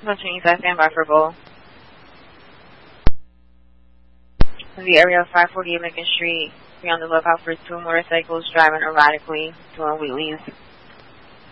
Between I stand by for both. The area of 548 Macon Street. Be on the lookout for two motorcycles driving erratically, doing wheelies.